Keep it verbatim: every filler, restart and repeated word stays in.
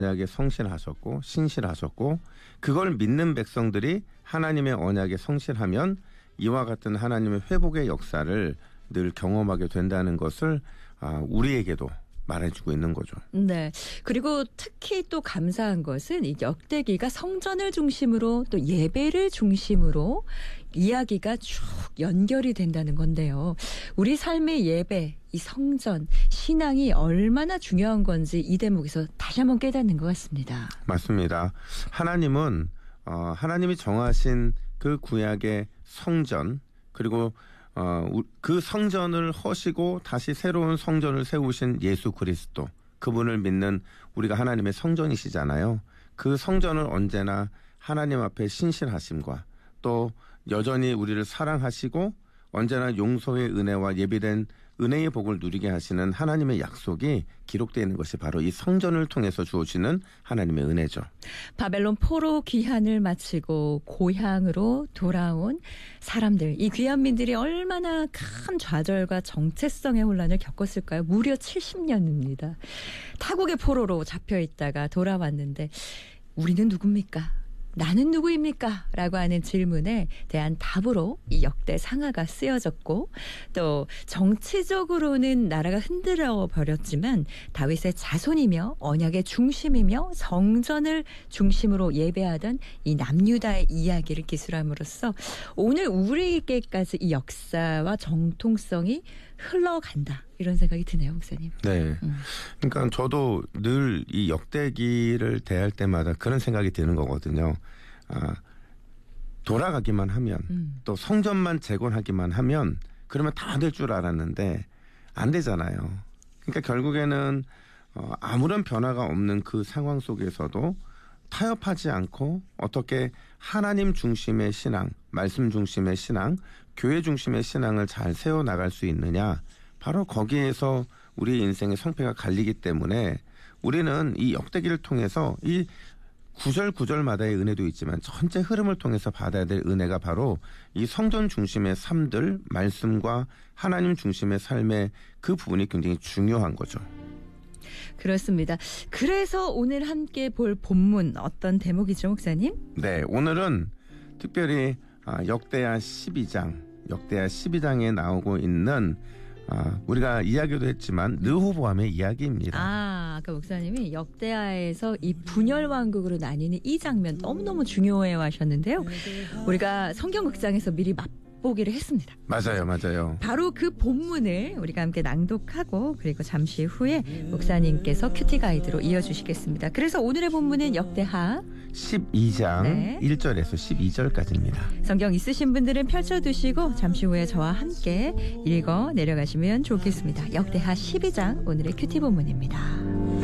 언약에 성실하셨고 신실하셨고 그걸 믿는 백성들이 하나님의 언약에 성실하면 이와 같은 하나님의 회복의 역사를 늘 경험하게 된다는 것을 우리에게도 말해주고 있는 거죠. 네. 그리고 특히 또 감사한 것은 이 역대기가 성전을 중심으로 또 예배를 중심으로 이야기가 쭉 연결이 된다는 건데요. 우리 삶의 예배, 이 성전, 신앙이 얼마나 중요한 건지 이 대목에서 다시 한번 깨닫는 것 같습니다. 맞습니다. 하나님은 어, 하나님이 정하신 그 구약의 성전 그리고 어, 그 성전을 허시고 다시 새로운 성전을 세우신 예수 그리스도 그분을 믿는 우리가 하나님의 성전이시잖아요. 그 성전을 언제나 하나님 앞에 신실하심과 또 여전히 우리를 사랑하시고 언제나 용서의 은혜와 예비된 은혜의 복을 누리게 하시는 하나님의 약속이 기록되어 있는 것이 바로 이 성전을 통해서 주어지는 하나님의 은혜죠. 바벨론 포로 귀환을 마치고 고향으로 돌아온 사람들, 이 귀환민들이 얼마나 큰 좌절과 정체성의 혼란을 겪었을까요? 무려 칠십 년입니다. 타국의 포로로 잡혀있다가 돌아왔는데 우리는 누굽니까? 나는 누구입니까? 라고 하는 질문에 대한 답으로 이 역대 상하가 쓰여졌고 또 정치적으로는 나라가 흔들어 버렸지만 다윗의 자손이며 언약의 중심이며 성전을 중심으로 예배하던 이 남유다의 이야기를 기술함으로써 오늘 우리에게까지 이 역사와 정통성이 흘러간다. 이런 생각이 드네요, 목사님. 네. 음. 그러니까 저도 늘 이 역대기를 대할 때마다 그런 생각이 드는 거거든요. 아, 돌아가기만 하면 음. 또 성전만 재건하기만 하면 그러면 다 될 줄 알았는데 안 되잖아요. 그러니까 결국에는 어, 아무런 변화가 없는 그 상황 속에서도 타협하지 않고 어떻게 하나님 중심의 신앙, 말씀 중심의 신앙, 교회 중심의 신앙을 잘 세워나갈 수 있느냐. 바로 거기에서 우리의 인생의 성패가 갈리기 때문에 우리는 이 역대기를 통해서 이 구절 구절마다의 은혜도 있지만 전체 흐름을 통해서 받아야 될 은혜가 바로 이 성전 중심의 삶들, 말씀과 하나님 중심의 삶의 그 부분이 굉장히 중요한 거죠. 그렇습니다. 그래서 오늘 함께 볼 본문 어떤 대목이죠, 목사님? 네, 오늘은 특별히 역대하 십이 장, 역대하 십이 장에 나오고 있는 아, 우리가 이야기도 했지만 르호보암의 이야기입니다. 아, 아까 목사님이 역대하에서 이 분열 왕국으로 나뉘는 이 장면 너무너무 중요해 하셨는데요. 우리가 성경극장에서 미리 맛보기를 했습니다. 맞아요, 맞아요. 바로 그 본문을 우리가 함께 낭독하고 그리고 잠시 후에 목사님께서 큐티 가이드로 이어주시겠습니다. 그래서 오늘의 본문은 역대하 십이 장 네. 일 절에서 십이 절까지입니다. 성경 있으신 분들은 펼쳐두시고 잠시 후에 저와 함께 읽어 내려가시면 좋겠습니다. 역대하 십이 장 오늘의 큐티 본문입니다.